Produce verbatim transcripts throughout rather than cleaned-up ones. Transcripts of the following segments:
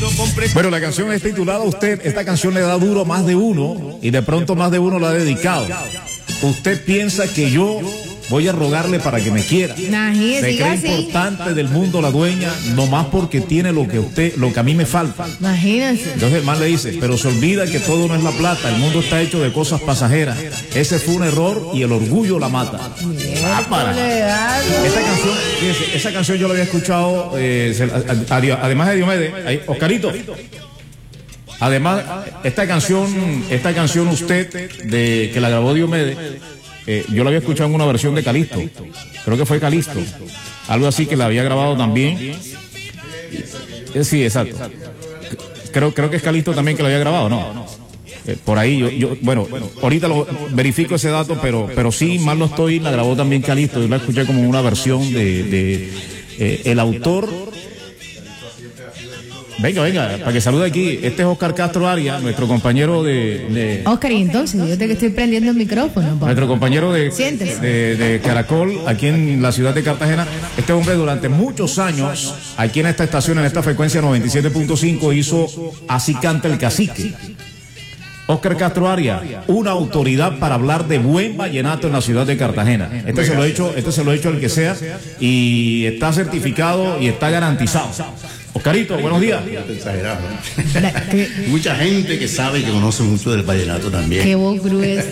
Bueno, la canción es titulada Usted. Esta canción le da duro a más de uno y de pronto más de uno la ha dedicado. Usted piensa que yo voy a rogarle para que me quiera. Imagínese, Se cree así. importante del mundo la dueña, nomás porque tiene lo que usted, lo que a mí me falta. Imagínense. Entonces el man le dice, pero se olvida que todo no es la plata, el mundo está hecho de cosas pasajeras. Ese fue un error y el orgullo la mata. Ah, para. Esta canción, fíjese, esa canción yo la había escuchado, eh, se- a- a- además de Diomedes, ahí, Oscarito. Además, esta canción, esta canción usted, de que la grabó Diomedes, eh, yo la había escuchado en una versión de Calisto. Creo que fue Calisto. Algo así que la había grabado también. Eh, sí, exacto. Creo, creo que es Calisto también que la había grabado, ¿no? Eh, por ahí, yo, yo, bueno, ahorita lo verifico ese dato, pero, pero sí, mal no estoy, la grabó también Calisto. Yo la escuché como una versión de, de eh, el autor. Venga, venga, para que salude aquí. Este es Oscar Castro Arias, nuestro compañero de, de Oscar, y entonces, yo te que estoy prendiendo el micrófono. papá. nuestro compañero de, Siéntese. de, de Caracol, aquí en la ciudad de Cartagena. Este hombre durante muchos años, aquí en esta estación, en esta frecuencia noventa y siete punto cinco, hizo Así canta el cacique. Oscar Castro Arias, una autoridad para hablar de buen vallenato en la ciudad de Cartagena. Este se lo he hecho, este se lo he hecho al que sea y está certificado y está garantizado. Oscarito, buenos días. Exagerado, ¿no? La- qué, Mucha gente que sabe y que conoce mucho del vallenato también. qué voz gruesa.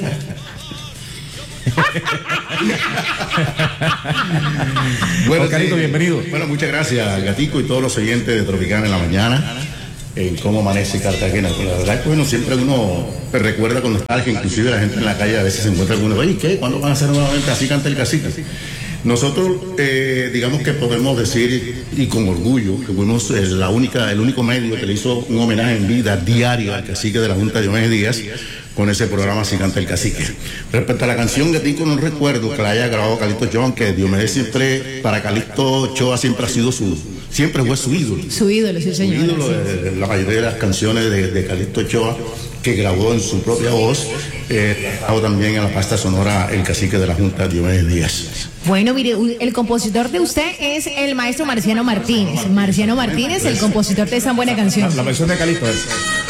Bueno, Oscarito, sí. bienvenido. Bueno, muchas gracias, Gatico, y todos los oyentes de Tropicana en la mañana, en cómo amanece Cartagena. Pues la verdad es que bueno, siempre uno pues, recuerda con nostalgia, inclusive la gente en la calle a veces se encuentra con uno, oye, ¿qué? ¿Cuándo van a hacer nuevamente Así canta el cacique? Nosotros, eh, digamos que podemos decir, y con orgullo, que fuimos eh, la única, el único medio que le hizo un homenaje en vida diario al cacique de la Junta de Diomedes Díaz, con ese programa Así canta el cacique. Respecto a la canción, Gatico, no recuerdo que la haya grabado Calixto Ochoa, aunque Diomedes siempre, para Calixto Ochoa siempre ha sido su, siempre fue su ídolo. Su ídolo, sí, Su señor. ídolo de, de la mayoría de las canciones de, de Calixto Ochoa, que grabó en su propia voz, eh, grabó también en la pasta sonora el cacique de la Junta Diomedes Díaz. Bueno, mire, u- el compositor de usted es el maestro Marciano Martínez. Marciano Martínez, el compositor de esa buena canción. La versión de Calixto es.